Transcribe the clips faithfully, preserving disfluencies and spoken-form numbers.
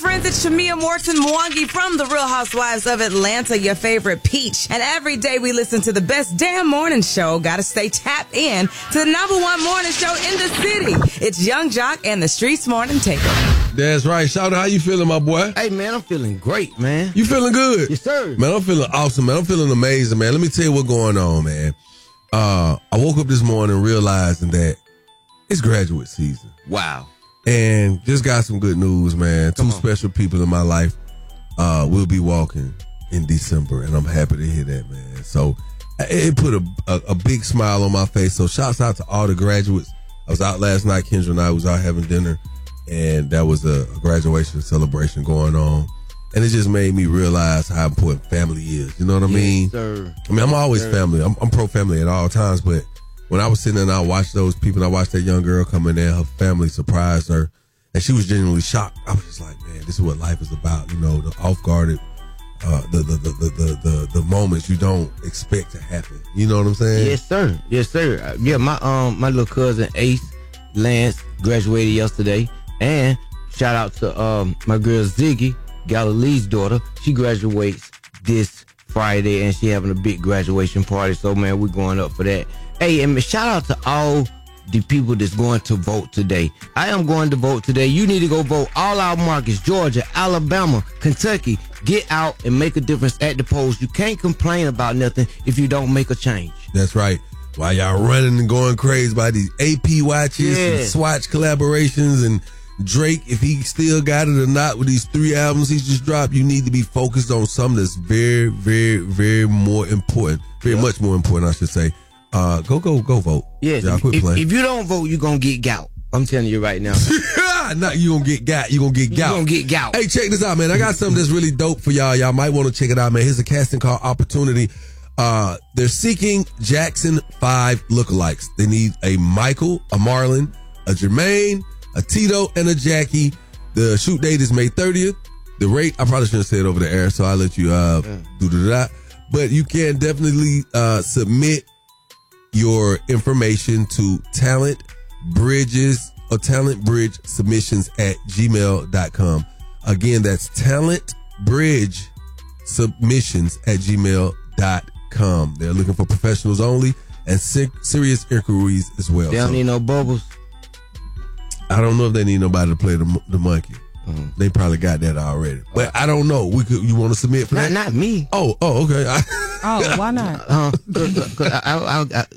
friends, it's Shamia Morton Mwangi from The Real Housewives of Atlanta, your favorite peach. And every day we listen to the best damn morning show. Gotta stay tapped in to the number one morning show in the city. It's Young Jock and the Streets Morning Takeover. That's right. Shout out, how you feeling, my boy? Hey, man, I'm feeling great, man. You feeling good? Yes, sir. Man, I'm feeling awesome, man. I'm feeling amazing, man. Let me tell you what's going on, man. Uh, I woke up this morning realizing that it's graduate season. Wow. And just got some good news, man. Two special people in my life uh, will be walking in December, and I'm happy to hear that, man. So it put a, a, a big smile on my face. So shouts out to all the graduates. I was out last night. Kendra and I was out having dinner, and that was a graduation celebration going on. And it just made me realize how important family is. You know what I mean? Yes, sir. I mean, I'm always Sir. family. I'm, I'm pro-family at all times, but when I was sitting there and I watched those people, I watched that young girl come in there, her family surprised her, and she was genuinely shocked. I was just like, man, this is what life is about, you know, the off-guarded, uh, the, the, the, the, the, the, the moments you don't expect to happen. You know what I'm saying? Yes, sir. Yes, sir. Uh, yeah, my um my little cousin Ace Lance graduated yesterday, and shout out to um my girl Ziggy, Galilee's daughter. She graduates this Friday, and she having a big graduation party. So, man, we're going up for that. Hey, and shout out to all the people that's going to vote today. I am going to vote today. You need to go vote. All our markets, Georgia, Alabama, Kentucky, get out and make a difference at the polls. You can't complain about nothing if you don't make a change. That's right. While y'all running and going crazy by these A P watches Yeah. and Swatch collaborations and Drake, if he still got it or not with these three albums he's just dropped, you need to be focused on something that's very, very, very more important. Very Yep. much more important, I should say. Uh, go, go, go vote. Yes, Y'all if, quit if, playing. if you don't vote, you're going to get gout. I'm telling you right now. Not you gonna get got, you gonna get You're gout. going to get gout. Hey, check this out, man. I got something that's really dope for y'all. Y'all might want to check it out, man. Here's a casting call opportunity. Uh, they're seeking Jackson five lookalikes. They need a Michael, a Marlon, a Jermaine, a Tito, and a Jackie. The shoot date is May thirtieth. The rate, I probably shouldn't say it over the air, so I'll let you uh, yeah. do that. But you can definitely uh, submit your information to Talent Bridges or Talent Bridge Submissions at gmail dot com. Again, that's Talent Bridge Submissions at gmail dot com. They're looking for professionals only and se- serious inquiries as well. They don't so, need no bubbles. I don't know if they need nobody to play the, the monkey. Mm-hmm. They probably got that already. But I don't know. We could. You want to submit for Not, that? not me. Oh, oh, okay. Oh, why not? Uh, cause, cause I, I, I, I,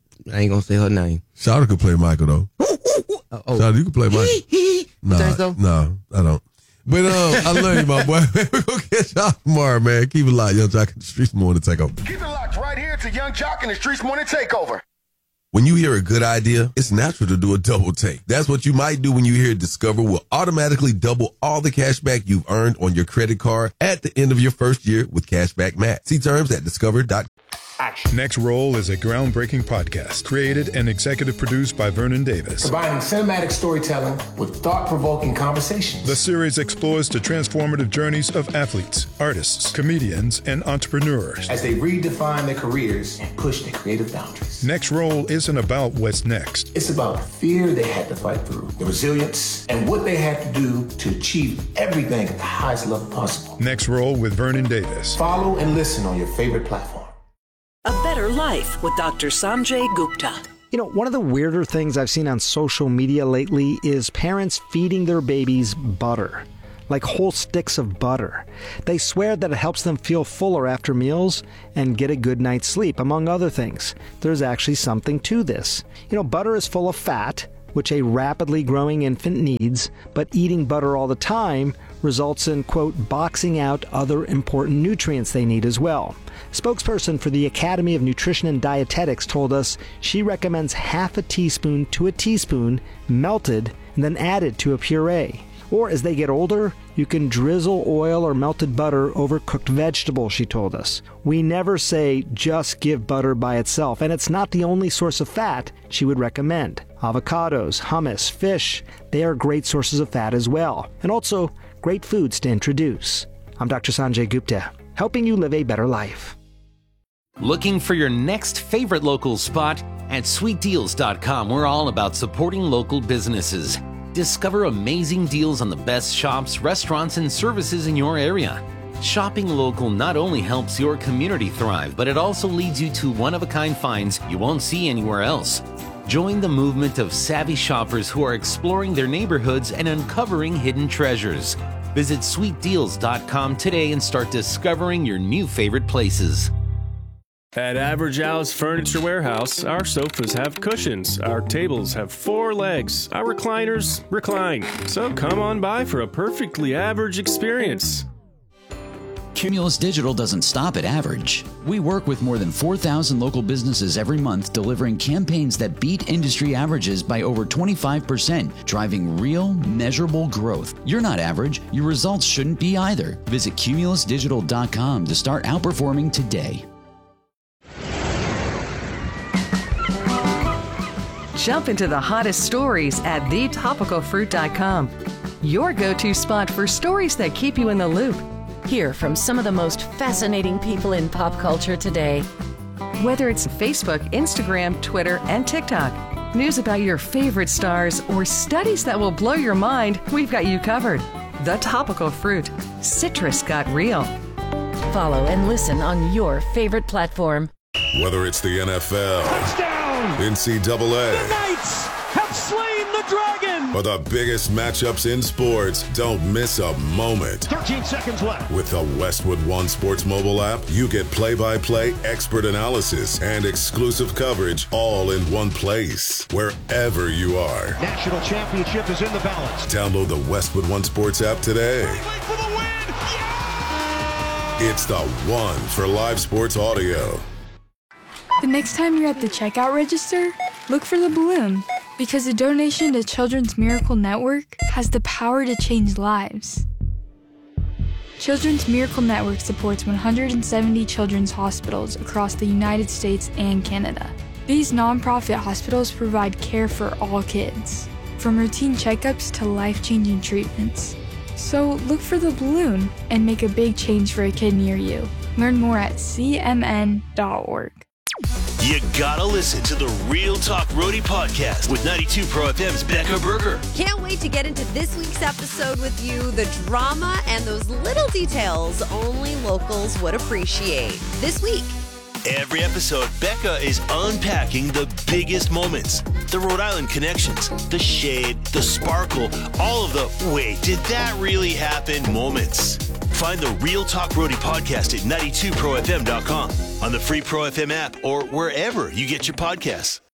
I ain't gonna say her name. Shawty could play Michael though. Uh, oh. Shawty, you can play Michael. No, Nah, so? no, I don't. But um, I love you, my boy. We're gonna catch y'all tomorrow, man. Keep it locked, Young Jock in the Streets Morning Takeover. Keep it locked right here to Young Jock in the Streets Morning Takeover. When you hear a good idea, it's natural to do a double take. That's what you might do when you hear Discover will automatically double all the cash back you've earned on your credit card at the end of your first year with Cashback Max. See terms at discover dot com. Action. Next Roll is a groundbreaking podcast created and executive produced by Vernon Davis. Combining cinematic storytelling with thought-provoking conversations. The series explores the transformative journeys of athletes, artists, comedians, and entrepreneurs as they redefine their careers and push their creative boundaries. Next Roll isn't about what's next. It's about the fear they had to fight through, the resilience, and what they had to do to achieve everything at the highest level possible. Next Roll with Vernon Davis. Follow and listen on your favorite platform. A Better Life with Doctor Sanjay Gupta. You know, one of the weirder things I've seen on social media lately is parents feeding their babies butter, like whole sticks of butter. They swear that it helps them feel fuller after meals and get a good night's sleep, among other things. There's actually something to this. You know, butter is full of fat, which a rapidly growing infant needs, but eating butter all the time results in, quote, boxing out other important nutrients they need as well. Spokesperson for the Academy of Nutrition and Dietetics told us she recommends half a teaspoon to a teaspoon melted and then added to a puree. Or as they get older, you can drizzle oil or melted butter over cooked vegetables, she told us. We never say just give butter by itself, and it's not the only source of fat she would recommend. Avocados, hummus, fish, they are great sources of fat as well, and also great foods to introduce. I'm Doctor Sanjay Gupta, helping you live a better life. Looking for your next favorite local spot? At sweet deals dot com, we're all about supporting local businesses. discover amazing deals on the best shops, restaurants, and services in your area. Shopping local not only helps your community thrive, but it also leads you to one-of-a-kind finds you won't see anywhere else. Join the movement of savvy shoppers who are exploring their neighborhoods and uncovering hidden treasures. Visit sweet deals dot com today and start discovering your new favorite places. At Average Al's Furniture Warehouse, our sofas have cushions, our tables have four legs, our recliners recline. So come on by for a perfectly average experience. Cumulus Digital doesn't stop at average. We work with more than four thousand local businesses every month, delivering campaigns that beat industry averages by over twenty-five percent, driving real, measurable growth. You're not average. Your results shouldn't be either. Visit cumulus digital dot com to start outperforming today. Jump into the hottest stories at the topical fruit dot com. Your go-to spot for stories that keep you in the loop. Hear from some of the most fascinating people in pop culture today. Whether it's Facebook, Instagram, Twitter, and TikTok, news about your favorite stars, or studies that will blow your mind, we've got you covered. The Topical Fruit. Citrus got real. Follow and listen on your favorite platform. Whether it's the N F L, touchdown, N C double A, the Knights have slain the dragon, or the biggest matchups in sports, don't miss a moment. thirteen seconds left. With the Westwood One Sports mobile app, you get play-by-play, expert analysis, and exclusive coverage all in one place, wherever you are. National championship is in the balance. Download the Westwood One Sports app today. For the win. Yeah! It's the one for live sports audio. The next time you're at the checkout register, look for the balloon, because a donation to Children's Miracle Network has the power to change lives. Children's Miracle Network supports one hundred seventy children's hospitals across the United States and Canada. These nonprofit hospitals provide care for all kids, from routine checkups to life-changing treatments. So look for the balloon and make a big change for a kid near you. Learn more at c m n dot org. You gotta listen to the Real Talk Roadie podcast with ninety-two Pro F M's Becca Berger. Can't wait to get into this week's episode with you. The drama and those little details only locals would appreciate. This week. Every episode, Becca is unpacking the biggest moments. The Rhode Island connections, the shade, the sparkle, all of the wait, did that really happen moments. Find the Real Talk Roadie podcast at ninety-two pro f m dot com, on the free Pro F M app, or wherever you get your podcasts.